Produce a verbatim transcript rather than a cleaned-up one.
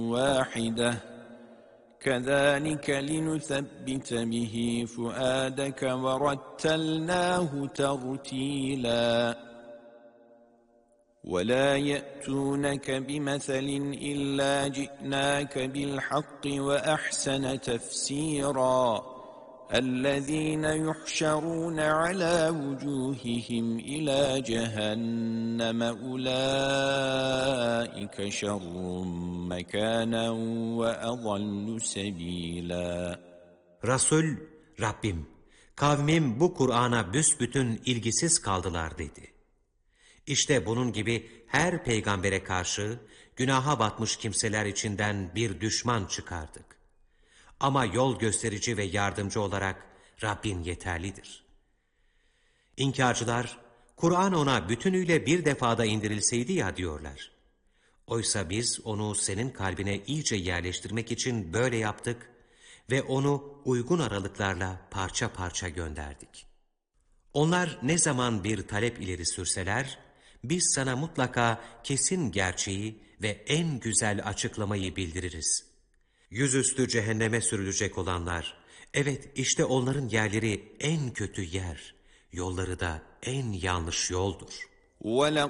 واحدة كذلك لنثبت به فؤادك ورتلناه ترتيلا ولا يأتونك بمثل إلا جئناك بالحق وأحسن تفسيرا الذين يحشرون على وجوههم إلى جهنم أولئك شر مكانا وأضل سبيلا. Resul, Rabbim, kavmim bu Kur'an'a büsbütün ilgisiz kaldılar dedi. İşte bunun gibi her peygambere karşı günaha batmış kimseler içinden bir düşman çıkardık. Ama yol gösterici ve yardımcı olarak Rabbin yeterlidir. İnkarcılar, Kur'an ona bütünüyle bir defada indirilseydi ya diyorlar. Oysa biz onu senin kalbine iyice yerleştirmek için böyle yaptık ve onu uygun aralıklarla parça parça gönderdik. Onlar ne zaman bir talep ileri sürseler, biz sana mutlaka kesin gerçeği ve en güzel açıklamayı bildiririz. Yüzüstü cehenneme sürülecek olanlar, evet işte onların yerleri en kötü yer, yolları da en yanlış yoldur. وَلَقَدْ